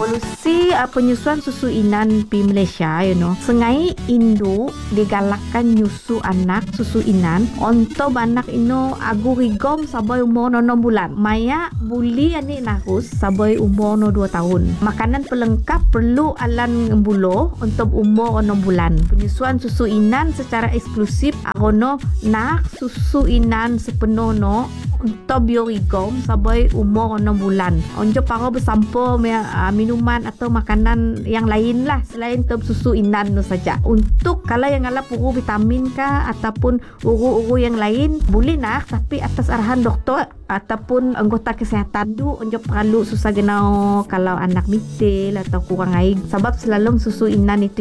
Polisi penyusuan susu inan di Malaysia, sengai induk digalakkan nyusu anak susu inan untuk anak ino agu rigom sampai umur 6 bulan. Maya buli anik nahus sampai umur 2 tahun. Makanan pelengkap perlu alan buluh untuk umur 6 bulan. Penyusuan susu inan secara eksklusif arono nak susu inan sepenuhnya untuk biorigom sampai umur 6 bulan. Onjo paro bersampur minuman atau makanan yang lain lah selain susu inan tu saja. Untuk kalau yang ala puru vitamin kah ataupun uru-uru yang lain boleh nak, tapi atas arahan doktor ataupun anggota kesihatan tu onjo perlu susah genau kalau anak mitil atau kurang air, sebab selalu susu inan itu